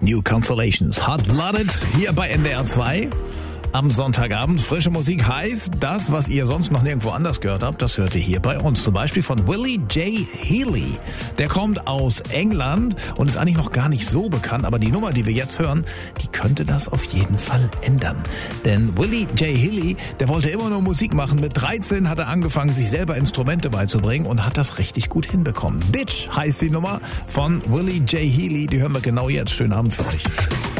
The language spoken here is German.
New Constellations, Hot Blooded, hier bei NDR 2. Am Sonntagabend. Frische Musik heißt, das, was ihr sonst noch nirgendwo anders gehört habt, das hört ihr hier bei uns. Zum Beispiel von Willie J. Healy. Der kommt aus England und ist eigentlich noch gar nicht so bekannt, aber die Nummer, die wir jetzt hören, die könnte das auf jeden Fall ändern. Denn Willie J. Healy, der wollte immer nur Musik machen. Mit 13 hat er angefangen, sich selber Instrumente beizubringen und hat das richtig gut hinbekommen. Ditch heißt die Nummer von Willie J. Healy. Die hören wir genau jetzt. Schönen Abend für euch.